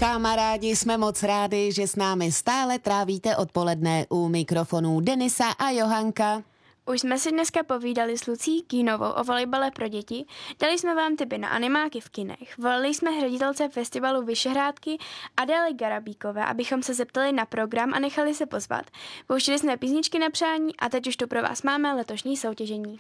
Kamarádi, jsme moc rádi, že s námi stále trávíte odpoledne u mikrofonů Denisa a Johanka. Už jsme si dneska povídali s Lucí Kýnovou o volejbale pro děti, dali jsme vám tipy na animáky v kinech, volali jsme ředitelce festivalu Vyšehrádky Adély Garabíkové, abychom se zeptali na program a nechali se pozvat. Pouštili jsme písničky na přání a teď už tu pro vás máme letošní soutěžení.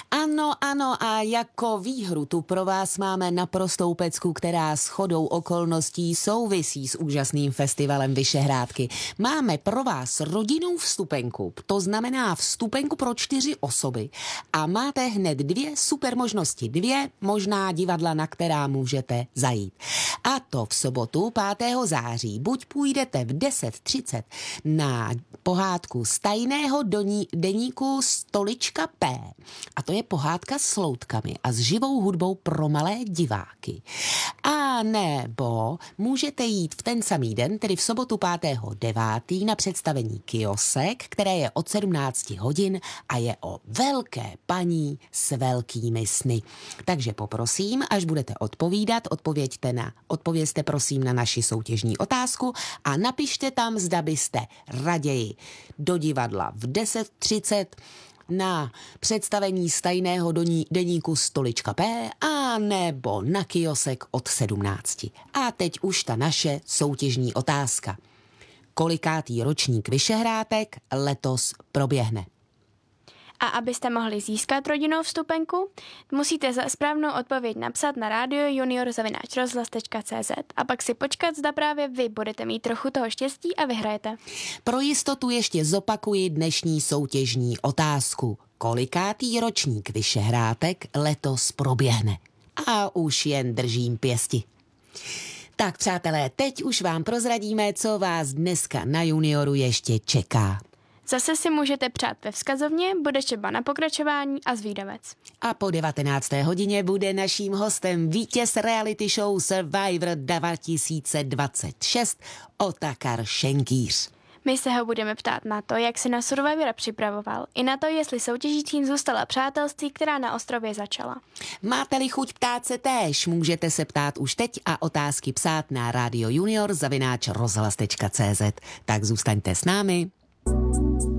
Ano, a jako výhru tu pro vás máme naprostou pecku, která shodou okolností souvisí s úžasným festivalem Vyšehrádky. Máme pro vás rodinnou vstupenku, to znamená vstupenku pro 4 osoby a máte hned 2 super možnosti, 2 možná divadla, na která můžete zajít. A to v sobotu 5. září buď půjdete v 10:30 na pohádku z tajného deníku Stolička P. A to je pohádka s loutkami a s živou hudbou pro malé diváky. A nebo můžete jít v ten samý den, tedy v sobotu 5.9. na představení Kiosek, které je od 17 hodin a je o velké paní s velkými sny. Takže poprosím, až budete odpovídat, odpovězte prosím na naši soutěžní otázku a napište tam, zda byste raději do divadla v 10:30 na představení z tajného deníku Stolička P a nebo na Kiosek od 17. A teď už ta naše soutěžní otázka. Kolikátý ročník Vyšehrádek letos proběhne? A abyste mohli získat rodinnou vstupenku, musíte za správnou odpověď napsat na radiojunior@rozhlas.cz a pak si počkat, zda právě vy budete mít trochu toho štěstí a vyhrajete. Pro jistotu ještě zopakuji dnešní soutěžní otázku. Kolikátý ročník Vyšehrádek letos proběhne? A už jen držím pěsti. Tak přátelé, teď už vám prozradíme, co vás dneska na Junioru ještě čeká. Zase si můžete přát ve vzkazovně, bude třeba na pokračování a zvídavec. A po 19. hodině bude naším hostem vítěz reality show Survivor 2026 Otakar Šenkýř. My se ho budeme ptát na to, jak se na Survivora připravoval, i na to, jestli soutěžícím zůstala přátelství, která na ostrově začala. Máte-li chuť ptát se též, můžete se ptát už teď a otázky psát na radiojunior@rozhlas.cz. Tak zůstaňte s námi.